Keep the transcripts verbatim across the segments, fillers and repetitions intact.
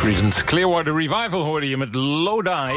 Creedence Clearwater Revival hoorde je met Lodi.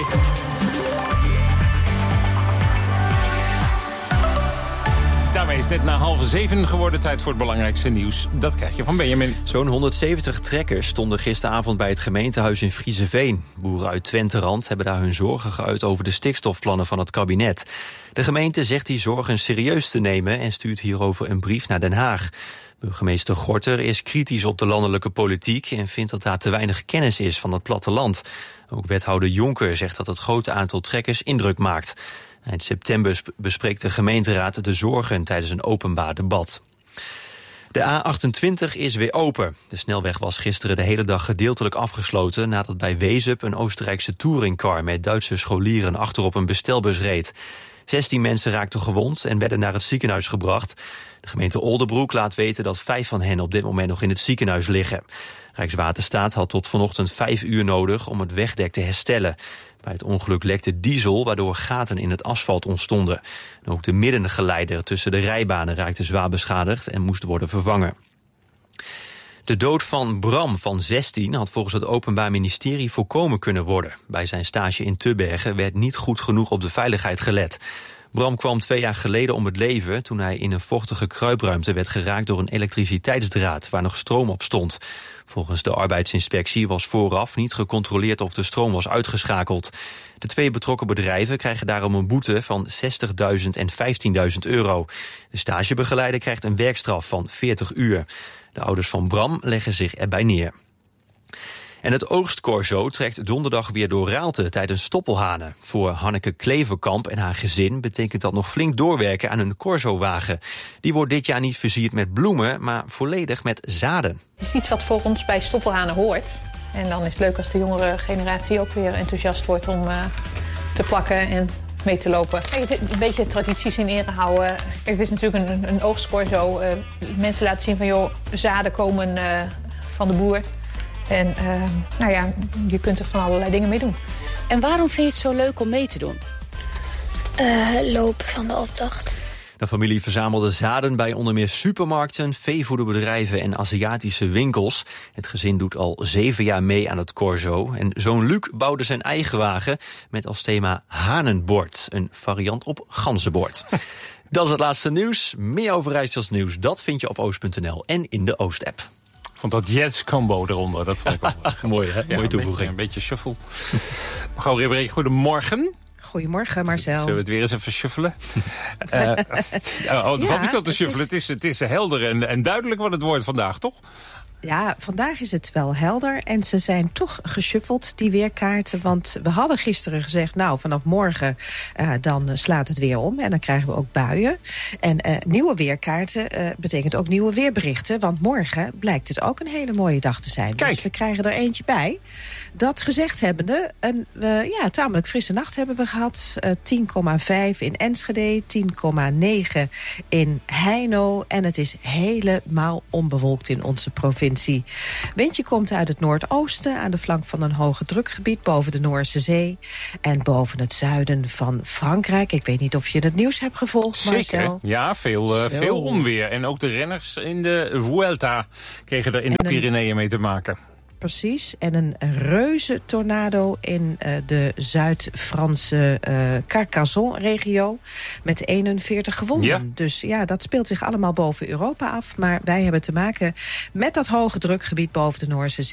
Daarmee is het net na half zeven geworden. Tijd voor het belangrijkste nieuws. Dat krijg je van Benjamin. Zo'n honderdzeventig trekkers stonden gisteravond bij het gemeentehuis in Frieseveen. Boeren uit Twenterand hebben daar hun zorgen geuit over de stikstofplannen van het kabinet. De gemeente zegt die zorgen serieus te nemen en stuurt hierover een brief naar Den Haag. Burgemeester Gorter is kritisch op de landelijke politiek en vindt dat daar te weinig kennis is van het platteland. Ook wethouder Jonker zegt dat het grote aantal trekkers indruk maakt. Eind september bespreekt de gemeenteraad de zorgen tijdens een openbaar debat. De A achtentwintig is weer open. De snelweg was gisteren de hele dag gedeeltelijk afgesloten nadat bij Wezep een Oostenrijkse touringcar met Duitse scholieren achterop een bestelbus reed. zestien mensen raakten gewond en werden naar het ziekenhuis gebracht. De gemeente Oldebroek laat weten dat vijf van hen op dit moment nog in het ziekenhuis liggen. Rijkswaterstaat had tot vanochtend vijf uur nodig om het wegdek te herstellen. Bij het ongeluk lekte diesel, waardoor gaten in het asfalt ontstonden. En ook de middengeleider tussen de rijbanen raakte zwaar beschadigd en moest worden vervangen. De dood van Bram van zestien had volgens het Openbaar Ministerie voorkomen kunnen worden. Bij zijn stage in Tubbergen werd niet goed genoeg op de veiligheid gelet. Bram kwam twee jaar geleden om het leven toen hij in een vochtige kruipruimte werd geraakt door een elektriciteitsdraad waar nog stroom op stond. Volgens de arbeidsinspectie was vooraf niet gecontroleerd of de stroom was uitgeschakeld. De twee betrokken bedrijven krijgen daarom een boete van zestigduizend en vijftienduizend euro. De stagebegeleider krijgt een werkstraf van veertig uur. De ouders van Bram leggen zich erbij neer. En het oogstcorso trekt donderdag weer door Raalte tijdens Stoppelhanen. Voor Hanneke Kleverkamp en haar gezin betekent dat nog flink doorwerken aan een corsowagen. Die wordt dit jaar niet versierd met bloemen, maar volledig met zaden. Het is iets wat voor ons bij Stoppelhanen hoort. En dan is het leuk als de jongere generatie ook weer enthousiast wordt om uh, te plakken en mee te lopen. Kijk, het, een beetje tradities in ere houden. Kijk, het is natuurlijk een, een oogstcorso. Uh, mensen laten zien van, joh, zaden komen uh, van de boer. En uh, nou ja, je kunt er van allerlei dingen mee doen. En waarom vind je het zo leuk om mee te doen? Uh, lopen van de optocht. De familie verzamelde zaden bij onder meer supermarkten, veevoederbedrijven en Aziatische winkels. Het gezin doet al zeven jaar mee aan het corso. En zoon Luc bouwde zijn eigen wagen met als thema Hanenbord. Een variant op ganzenbord. Dat is het laatste nieuws. Meer over Rijssels nieuws, dat vind je op oost punt n l en in de Oost-app. Ik vond dat Jets-combo eronder, dat vond ik wel mooi, hè? Ja, Mooie toevoeging. Een beetje, een beetje shuffle. Mevrouw Ribberik, goedemorgen. Goedemorgen, Marcel. Zullen we het weer eens even shuffelen? uh, oh, er ja, valt niet veel te shuffelen. Het is, het is helder en, en duidelijk wat het wordt vandaag, toch? Ja, vandaag is het wel helder en ze zijn toch geshuffeld, die weerkaarten. Want we hadden gisteren gezegd, nou, vanaf morgen uh, dan uh, slaat het weer om. En dan krijgen we ook buien. En uh, nieuwe weerkaarten uh, betekent ook nieuwe weerberichten. Want morgen blijkt het ook een hele mooie dag te zijn. Kijk. Dus we krijgen er eentje bij. Dat gezegd hebbende, een uh, ja, tamelijk frisse nacht hebben we gehad. Uh, tien komma vijf in Enschede, tien komma negen in Heino. En het is helemaal onbewolkt in onze provincie. Windje komt uit het noordoosten aan de flank van een hoge drukgebied boven de Noorse Zee en boven het zuiden van Frankrijk. Ik weet niet of je het nieuws hebt gevolgd, Marcel. Zeker, ja, veel, uh, veel onweer. En ook de renners in de Vuelta kregen er in de Pyreneeën mee te maken. Precies, en een reuze tornado in uh, de Zuid-Franse uh, Carcassonne-regio met eenenveertig gewonden. Ja. Dus ja, dat speelt zich allemaal boven Europa af. Maar wij hebben te maken met dat hoge drukgebied boven de Noorse Zee.